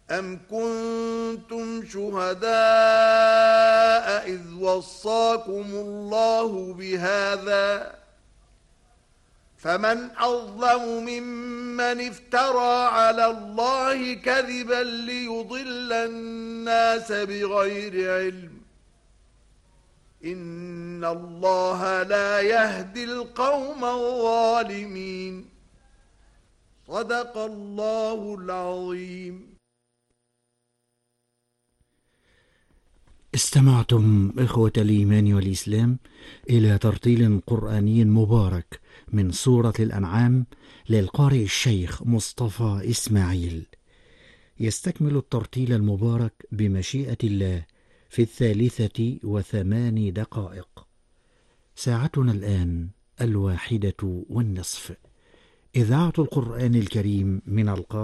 أم كنتم شهداء إذ وصاكم الله بهذا فمن أظلم ممن افترى على الله كذبا ليضل الناس بغير علم إن الله لا يهدي القوم الظالمين صدق الله العظيم. استمعتم إخوة الإيمان والإسلام إلى ترتيل قرآني مبارك من سورة الأنعام للقارئ الشيخ مصطفى إسماعيل. يستكمل الترتيل المبارك بمشيئة الله في 3:08. ساعتنا الآن 1:01. إذاعة القرآن الكريم من القاهرة.